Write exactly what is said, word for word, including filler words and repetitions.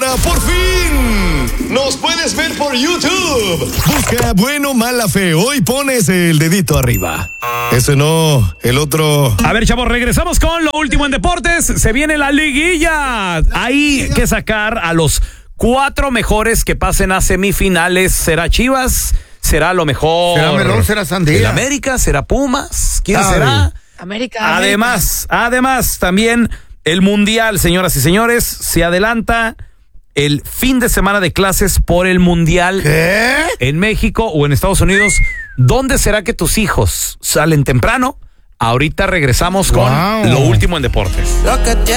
Ahora, por fin, nos puedes ver por YouTube. Busca Bueno, Mala, Feo y pones el dedito arriba. Ese no, el otro. A ver, chavos, regresamos con lo último en deportes. Se viene la liguilla. Hay que sacar a los cuatro mejores que pasen a semifinales. ¿Será Chivas? ¿Será lo mejor? ¿Será Melón? ¿Será Sandía? ¿El América? ¿Será Pumas? ¿Quién Ay. será? América. Además, además, también el Mundial, señoras y señores, se adelanta el fin de semana de clases por el Mundial. ¿Qué? En México o en Estados Unidos. ¿Dónde será que tus hijos salen temprano? Ahorita regresamos con Wow. lo último en deportes. Lo que tiene